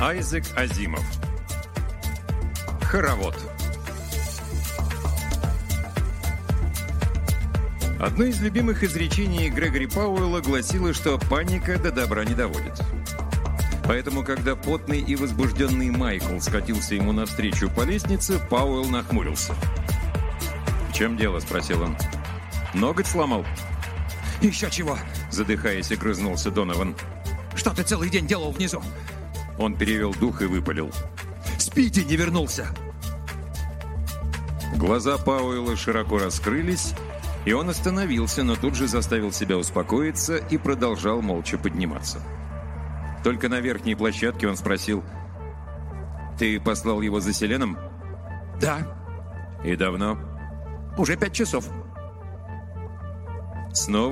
Айзек Азимов. Хоровод. Одно из любимых изречений Грегори Пауэлла гласило, что паника до добра не доводит. Поэтому, когда потный и возбужденный Майкл скатился ему навстречу по лестнице, Пауэлл нахмурился. «В чем дело?» – спросил он. «Ноготь сломал?» «Еще чего!» – задыхаясь, огрызнулся Донован. «Что ты целый день делал внизу?» Он перевел дух и выпалил. «Спиди не вернулся!» Глаза Пауэлла широко раскрылись, и он остановился, но тут же заставил себя успокоиться и продолжал молча подниматься. Только на верхней площадке он спросил: «Ты послал его за Селеном?» «Да». «И давно?» «Уже 5 часов». Снова